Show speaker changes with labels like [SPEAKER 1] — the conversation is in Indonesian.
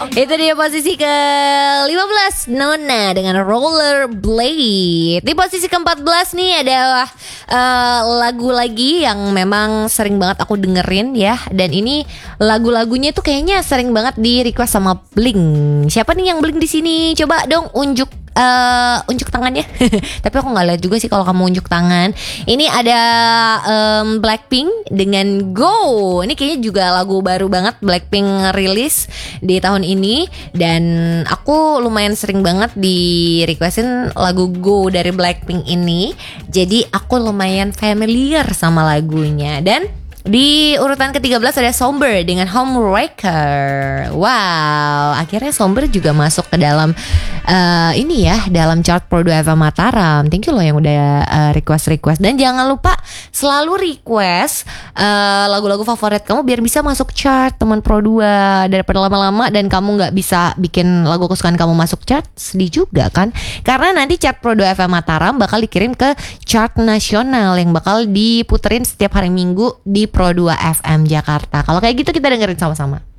[SPEAKER 1] Itu dia posisi ke-15 Nona dengan Rollerblade. Di posisi ke-14 nih adalah lagu lagi yang memang sering banget aku dengerin ya. Dan ini lagu-lagunya tuh kayaknya sering banget di request sama Blink. Siapa nih yang Blink di sini? Coba dong unjuk tangannya. Tapi aku nggak lihat juga sih kalau kamu unjuk tangan. Ini ada Blackpink dengan Go. Ini kayaknya juga lagu baru banget Blackpink rilis di tahun ini. Dan aku lumayan sering banget di requestin lagu Go dari Blackpink ini. Jadi aku lumayan familiar sama lagunya. Dan di urutan ke-13 ada Somber dengan Homewrecker. Wow, akhirnya Somber juga masuk ke dalam ini ya, dalam chart Pro 2 FM Mataram. Thank you loh yang udah request. Dan jangan lupa selalu request lagu-lagu favorit kamu biar bisa masuk chart teman Pro 2. Daripada lama-lama dan kamu gak bisa bikin lagu kesukaan kamu masuk chart, sedih juga kan. Karena nanti chart Pro 2 FM Mataram bakal dikirim ke chart nasional yang bakal diputerin setiap hari Minggu di Pro 2 FM Jakarta. Kalau kayak gitu kita dengerin sama-sama.